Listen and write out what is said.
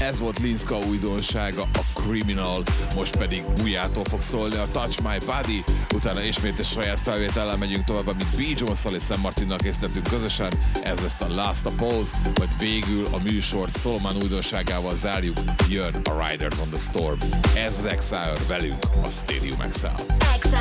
Ez volt Linska újdonsága, a Criminal, most pedig Bujától fog szólni a Touch My Body, utána ismét egy saját felvétellel megyünk tovább, amit B. Jones-szal és Sam Martinnal készítettünk közösen, ez lesz a Last Pose, majd végül a műsort Solomon újdonságával zárjuk, jön a Riders on the Storm. Ez az Exile velünk a Stadium Exile.